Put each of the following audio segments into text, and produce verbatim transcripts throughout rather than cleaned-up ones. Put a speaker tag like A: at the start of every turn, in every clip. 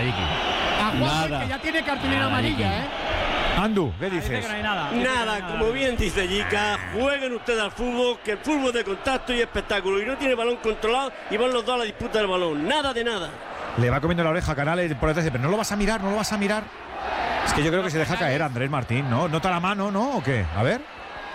A: Ricky.
B: A Juan, que ya tiene cartulina amarilla, ¿eh?
A: Andu, ¿qué dices?
C: No nada,
D: nada, como bien dice Yica, jueguen ustedes al fútbol, que el fútbol es de contacto y espectáculo, y no tiene balón controlado y van los dos a la disputa del balón, nada de nada.
A: Le va comiendo la oreja a Canales por detrás, pero no lo vas a mirar, no lo vas a mirar. Es que yo creo que se deja caer Andrés Martín, ¿no? ¿Nota la mano, no? ¿O qué? A ver.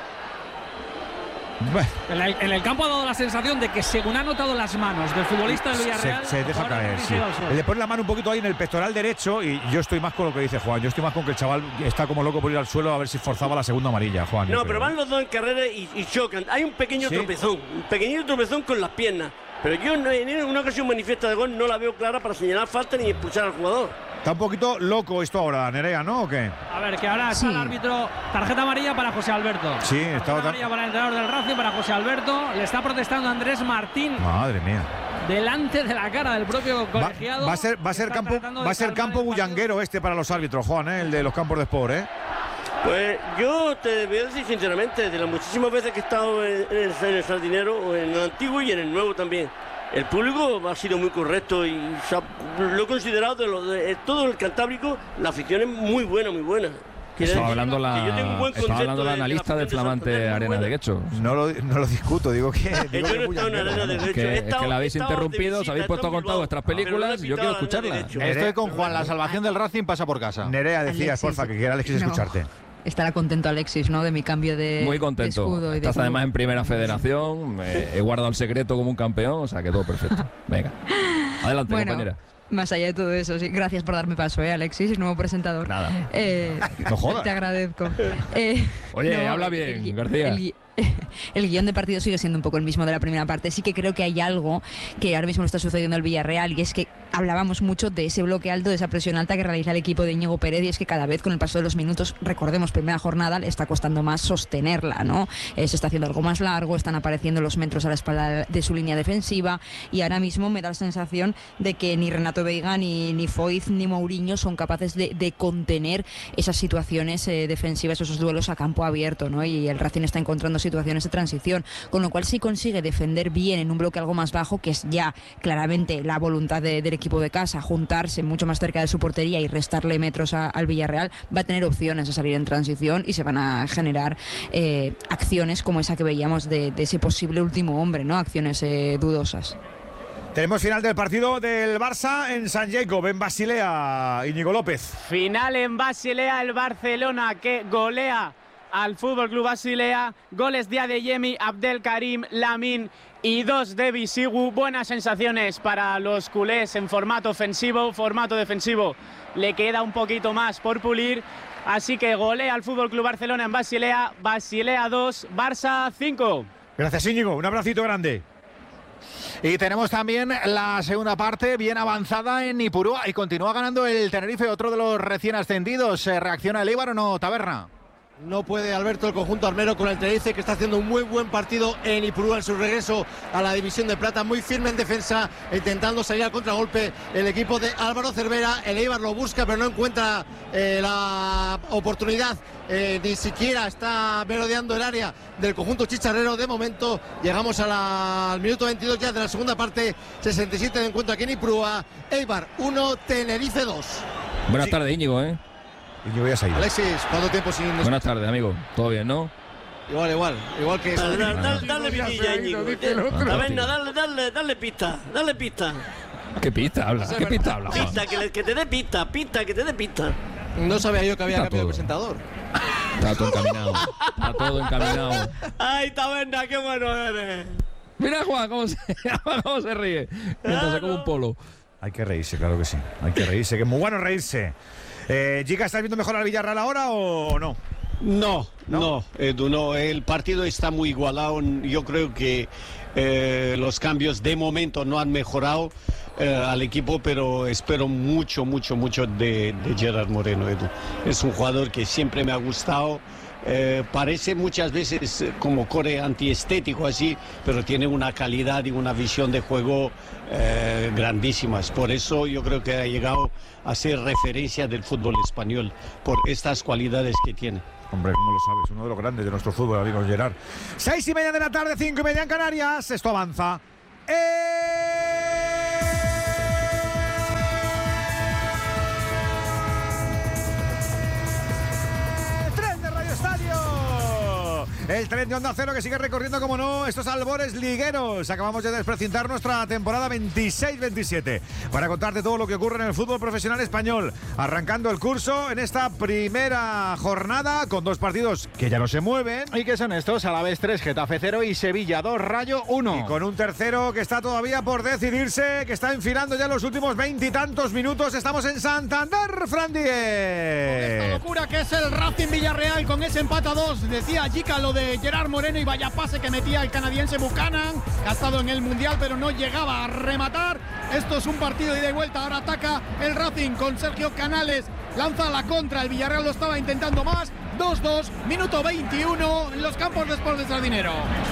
C: Bueno. En, el, en el campo ha dado la sensación de que según ha notado las manos del futbolista del Villarreal,
A: se, se deja caer, sí. Le pone la mano un poquito ahí en el pectoral derecho y yo estoy más con lo que dice Juan. Yo estoy más con que el chaval está como loco por ir al suelo a ver si forzaba la segunda amarilla, Juan.
D: No, pero van los dos en carrera y, y chocan. Hay un pequeño ¿Sí? tropezón, un pequeñito tropezón con las piernas. Pero yo en una ocasión manifiesta de gol no la veo clara para señalar falta ni expulsar al jugador.
A: Está un poquito loco esto ahora, Nerea, ¿no? ¿O qué?
C: A ver, que ahora sí. Está el árbitro. Tarjeta amarilla para José Alberto.
A: Sí, está
C: tarjeta amarilla para el entrenador del Racing, para José Alberto. Le está protestando Andrés Martín.
A: Madre mía.
C: Delante de la cara del propio colegiado.
A: Va, va a ser, va a ser campo, va a ser campo bullanguero este para los árbitros, Juan, ¿eh? El de los campos de Sport, ¿eh?
D: Pues yo te voy a decir sinceramente, de las muchísimas veces que he estado en el, en el Sardinero, o en el antiguo y en el nuevo también, el público ha sido muy correcto y o sea, lo he considerado de, lo, de todo el Cantábrico, la afición es muy buena, muy buena.
E: Estaba hablando la, estaba hablando la analista del flamante Arena de Guecho.
A: No lo, no lo discuto, digo que. Digo
D: yo no he estado en Arena de Guecho.
E: Que, es que la habéis interrumpido, os habéis puesto a contar vuestras películas y yo quiero escucharlas.
A: Estoy con Juan, la salvación del Racing pasa por casa. Nerea, decías, porfa, que quiera Alexis no. escucharte.
F: Estará contento Alexis, ¿no? De mi cambio de
E: Muy contento.
F: De escudo y
E: Estás
F: de
E: además en primera federación. Eh, he guardado el secreto como un campeón, o sea que todo perfecto. Venga. Adelante,
F: bueno,
E: compañera.
F: Más allá de todo eso, sí. Gracias por darme paso, ¿eh, Alexis, nuevo presentador.
E: Nada.
F: Eh,
E: no jodas.
F: Te agradezco. Eh,
E: Oye,
F: no,
E: habla bien,
F: el,
E: García.
F: El, el guión de partido sigue siendo un poco el mismo de la primera parte. Sí que creo que hay algo que ahora mismo no está sucediendo en el Villarreal y es que hablábamos mucho de ese bloque alto, de esa presión alta que realiza el equipo de Íñigo Pérez y es que cada vez con el paso de los minutos, recordemos, primera jornada, le está costando más sostenerla, ¿no? Eh, se está haciendo algo más largo, están apareciendo los metros a la espalda de su línea defensiva y ahora mismo me da la sensación de que ni Renato Veiga, ni, ni Foyth, ni Mourinho son capaces de, de contener esas situaciones eh, defensivas, esos duelos a campo abierto, ¿no? Y el Racing está encontrando situaciones de transición, con lo cual si consigue defender bien en un bloque algo más bajo, que es ya claramente la voluntad de, del equipo de casa, juntarse mucho más cerca de su portería y restarle metros a, al Villarreal, va a tener opciones de salir en transición y se van a generar eh, acciones como esa que veíamos de, de ese posible último hombre, ¿no? Acciones eh, dudosas.
A: Tenemos final del partido del Barça en San Jacob, en Basilea, Íñigo López.
C: Final en Basilea, el Barcelona que golea al Fútbol Club Basilea, goles de Adeyemi, Abdelkarim, Lamine y dos de Bisigu. Buenas sensaciones para los culés en formato ofensivo, formato defensivo le queda un poquito más por pulir, así que golea al Fútbol Club Barcelona en Basilea, Basilea dos, Barça cinco.
A: Gracias, Íñigo, un abracito grande.
G: Y tenemos también la segunda parte bien avanzada en Ipurúa y continúa ganando el Tenerife, otro de los recién ascendidos. ¿Reacciona el Eibar o no, Taberna?
H: No puede Alberto el conjunto armero con el Tenerife, que está haciendo un muy buen partido en Ipurúa en su regreso a la división de plata, muy firme en defensa, intentando salir al contragolpe el equipo de Álvaro Cervera. El Eibar lo busca pero no encuentra eh, la oportunidad, eh, ni siquiera está merodeando el área del conjunto chicharrero. De momento llegamos a la, al minuto veintidós ya de la segunda parte, sesenta y siete de encuentro aquí en Ipurúa. Eibar uno, Tenerife dos.
E: Buenas
A: sí.
E: tardes, Íñigo, ¿eh?
A: Íñigo ya se ha ido.
H: Alexis, ¿cuánto tiempo sin...?
E: Buenas tardes, amigo. ¿Todo bien, no?
H: Igual, igual, igual que...
D: Dale, dale, dale, dale vidilla, Íñigo. Taberna, dale, dale, dale pista, dale pista.
E: ¿Qué pista habla? ¿Qué pista habla, Juan?
D: Pista, que, le, que te dé pista, pista, que te dé pista.
H: No sabía yo que había
E: Está
H: cambio
E: todo.
H: de presentador.
E: Está todo encaminado. Está todo encaminado.
D: Ay, Taberna, qué bueno eres.
E: Mira, Juan, cómo se, cómo se ríe. Mientras se come un polo.
A: Hay que reírse, claro que sí. Hay que reírse, que es muy bueno reírse. Eh, Giga, ¿estás viendo mejor al Villarreal ahora o no?
I: No,
A: no,
I: no, Edu, no. El partido está muy igualado. Yo creo que eh, los cambios de momento no han mejorado eh, al equipo, pero espero mucho, mucho, mucho de, de Gerard Moreno, Edu. Es un jugador que siempre me ha gustado. Eh, parece muchas veces como core antiestético así, pero tiene una calidad y una visión de juego eh, grandísimas. Por eso yo creo que ha llegado a ser referencia del fútbol español, por estas cualidades que tiene.
A: Hombre, ¿cómo lo sabes? Uno de los grandes de nuestro fútbol, amigos Gerard. Seis y media de la tarde, cinco y media en Canarias. Esto avanza. ¡Eh! El tren de Onda Cero que sigue recorriendo, como no, estos albores ligueros. Acabamos de desprecintar nuestra temporada veintiséis veintisiete para contarte todo lo que ocurre en el fútbol profesional español. Arrancando el curso en esta primera jornada con dos partidos que ya no se mueven.
G: ¿Y qué son estos? Alavés tres, Getafe cero y Sevilla dos, Rayo uno.
A: Y con un tercero que está todavía por decidirse, que está enfilando ya los últimos veintitantos minutos. Estamos en Santander, Fran Díez.
B: Con esta locura que es el Racing Villarreal con ese empate a dos. Decía Jica lo de Gerard Moreno y vaya pase que metía el canadiense Buchanan. Ha estado en el Mundial pero no llegaba a rematar. Esto es un partido de ida y vuelta. Ahora ataca el Racing con Sergio Canales. Lanza la contra. El Villarreal lo estaba intentando más. dos dos, minuto veintiuno en los campos de Sport de Sardinero.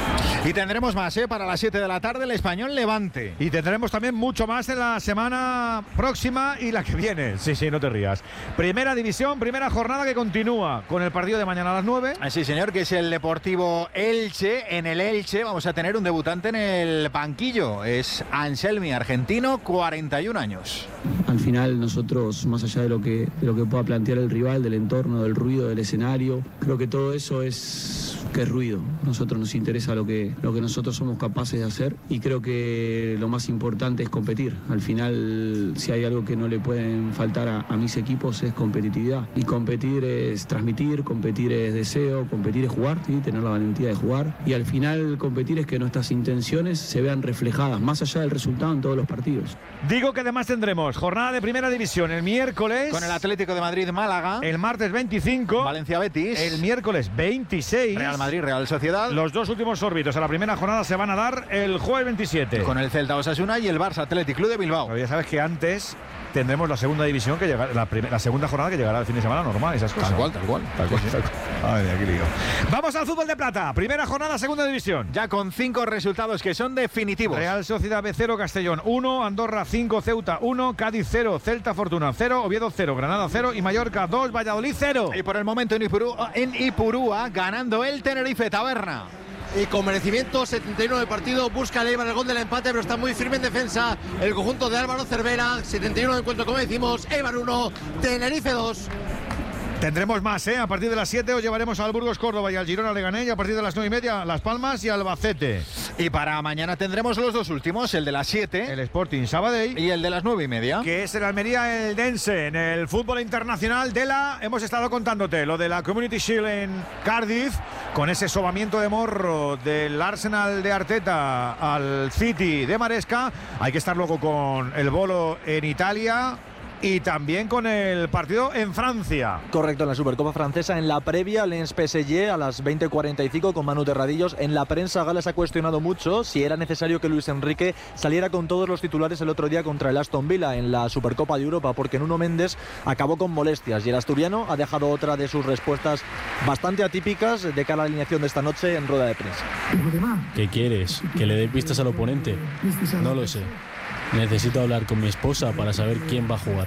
G: Y tendremos más, ¿eh? Para las siete de la tarde, el Español Levante.
A: Y tendremos también mucho más en la semana próxima y la que viene. Sí, sí, no te rías. Primera división, primera jornada que continúa con el partido de mañana a las nueve.
G: Sí, señor, que es el Deportivo Elche. En el Elche vamos a tener un debutante en el banquillo. Es Anselmi, argentino, cuarenta y un años.
J: Al final nosotros, más allá de lo que, de lo que pueda plantear el rival, del entorno, del ruido, del escenario, creo que todo eso es, que es ruido. A nosotros nos interesa lo que, lo que nosotros somos capaces de hacer y creo que lo más importante es competir. Al final, si hay algo que no le pueden faltar a, a mis equipos es competitividad. Y competir es transmitir, competir es deseo, competir es jugar, ¿sí? Tener la valentía de jugar. Y al final competir es que nuestras intenciones se vean reflejadas, más allá del resultado en todos los partidos.
A: Digo que además tendremos jornada de primera división el miércoles
G: con el Atlético de Madrid Málaga,
A: el martes veinticinco
G: Valencia Betis,
A: el miércoles veintiséis
G: Real Madrid Real Sociedad.
A: Los dos últimos órbitos a la primera jornada se van a dar el jueves veintisiete
G: con el Celta Osasuna y el Barça Athletic Club de Bilbao.
A: Pero ya sabes que antes tendremos la segunda división que llegará, la, la segunda jornada que llegará el fin de semana normal, esas cosas.
E: Tal cual, tal cual. Tal cual,
A: sí, tal cual. Ay, qué lío. Vamos al fútbol de plata. Primera jornada, segunda división.
G: Ya con cinco resultados que son definitivos.
A: Real Sociedad B cero, Castellón uno, Andorra cinco, Ceuta uno, Cádiz cero, Celta Fortuna cero, Oviedo cero, Granada cero y Mallorca dos, Valladolid cero.
G: Y por el momento en Ipurúa, en Ipurúa ganando el Tenerife Taberna.
H: Y con merecimiento, setenta y uno de partido, busca el Eibar el gol del empate, pero está muy firme en defensa el conjunto de Álvaro Cervera. setenta y uno de encuentro, como decimos, Eibar uno, Tenerife dos.
A: Tendremos más, ¿eh? A partir de las siete os llevaremos al Burgos Córdoba y al Girona Leganés, y a partir de las nueve y media Las Palmas y Albacete.
G: Y para mañana tendremos los dos últimos, el de las siete,
A: el Sporting Sabadell,
G: y el de las nueve y media,
A: que es el Almería Eldense. En el fútbol internacional de la hemos estado contándote lo de la Community Shield en Cardiff, con ese sobamiento de morro del Arsenal de Arteta al City de Maresca. Hay que estar luego con el bolo en Italia y también con el partido en Francia.
K: Correcto, en la Supercopa francesa, en la previa, Lens P S G a las veinte cuarenta y cinco con Manu Terradillos. En la prensa, Gales ha cuestionado mucho si era necesario que Luis Enrique saliera con todos los titulares el otro día contra el Aston Villa en la Supercopa de Europa, porque Nuno Méndez acabó con molestias y el asturiano ha dejado otra de sus respuestas bastante atípicas de cara a la alineación de esta noche en rueda de prensa.
L: ¿Qué quieres? ¿Que le dé pistas al oponente? No lo sé. Necesito hablar con mi esposa para saber quién va a jugar.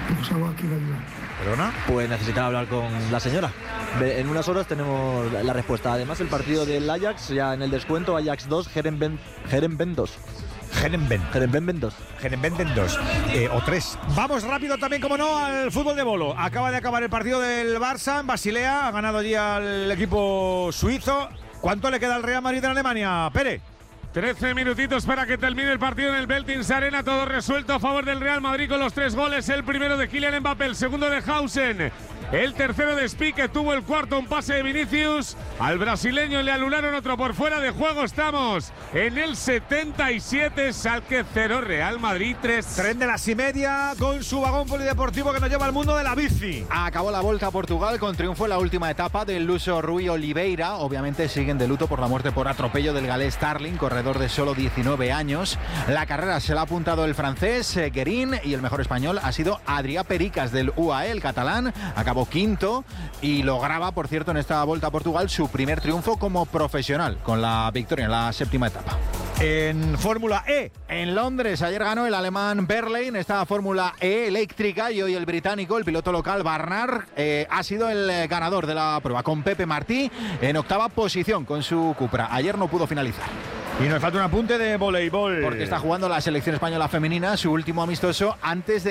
A: ¿Perdona?
K: Pues necesitan hablar con la señora. En unas horas tenemos la respuesta. Además, el partido del Ajax, ya en el descuento, Ajax dos, Herenben dos.
A: Herenben.
K: Herenben dos.
A: Herenben dos. Eh, o tres. Vamos rápido también, como no, al fútbol de bolo. Acaba de acabar el partido del Barça en Basilea. Ha ganado allí al equipo suizo. ¿Cuánto le queda al Real Madrid en Alemania, Pere?
M: trece minutitos para que termine el partido en el Beltins Arena. Todo resuelto a favor del Real Madrid con los tres goles. El primero de Kylian Mbappé, el segundo de Hausen, el tercero de Spi, que tuvo el cuarto, un pase de Vinicius. Al brasileño le anularon otro por fuera de juego. Estamos en el setenta y siete, Schalke cero, Real Madrid tres.
A: Tren de las y media con su vagón polideportivo que nos lleva al mundo de la bici.
G: Acabó la Volta a Portugal con triunfo en la última etapa del luso Rui Oliveira. Obviamente siguen de luto por la muerte por atropello del galés Starling, corredor de solo diecinueve años. La carrera se la ha apuntado el francés Guerin y el mejor español ha sido Adrià Pericas del U A E, el catalán. Acabó quinto y lograba, por cierto, en esta Volta a Portugal su primer triunfo como profesional con la victoria en la séptima etapa.
A: En Fórmula E,
G: en Londres, ayer ganó el alemán Berlin, esta Fórmula E eléctrica, y hoy el británico, el piloto local Barnard, eh, ha sido el ganador de la prueba, con Pepe Martí en octava posición con su Cupra. Ayer no pudo finalizar.
A: Y nos falta un apunte de voleibol,
G: porque está jugando la selección española femenina su último amistoso antes de